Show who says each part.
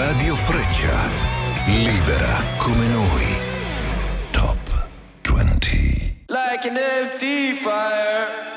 Speaker 1: Radio Freccia, libera come noi. Top 20.
Speaker 2: Like an empty fire.